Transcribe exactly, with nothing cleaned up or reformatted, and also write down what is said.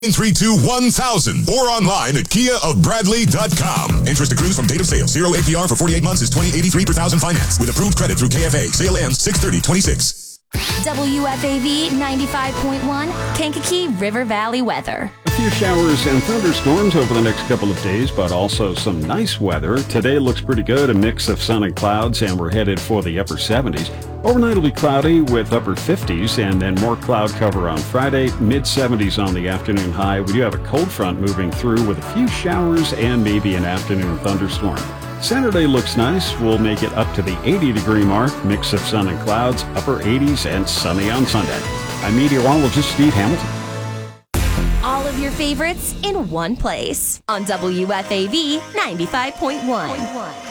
nine three two one thousand or online at kia of bradley dot com. Interest accrues from date of sale. Zero A P R for forty-eight months is twenty eighty-three per thousand finance with approved credit through K F A. Sale ends six thirty twenty-six. W F A V ninety-five point one, Kankakee River Valley weather. A few showers and thunderstorms over the next couple of days, but also some nice weather. Today looks pretty good, a mix of sun and clouds, and we're headed for the upper seventies. Overnight will be cloudy with upper fifties, and then more cloud cover on Friday, mid seventies on the afternoon high. We do have a cold front moving through with a few showers and maybe an afternoon thunderstorm. Saturday looks nice. We'll make it up to the eighty degree mark, mix of sun and clouds, upper eighties, and sunny on Sunday. I'm meteorologist Steve Hamilton. All of your favorites in one place on W F A V ninety-five point one.